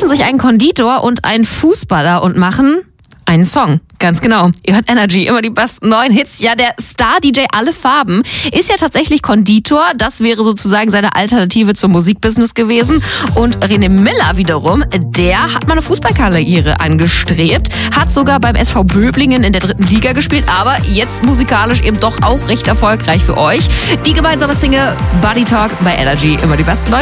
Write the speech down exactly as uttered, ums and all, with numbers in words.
treffen sich ein Konditor und ein Fußballer und machen einen Song. Ganz genau. Ihr hört Energy, immer die besten neuen Hits. Ja, der Star-D J Alle Farben ist ja tatsächlich Konditor. Das wäre sozusagen seine Alternative zum Musikbusiness gewesen. Und René Miller wiederum, der hat mal eine Fußballkarriere angestrebt, hat sogar beim S V Böblingen in der dritten Liga gespielt, aber jetzt musikalisch eben doch auch recht erfolgreich für euch. Die gemeinsame Single Body Talk bei Energy, immer die besten neuen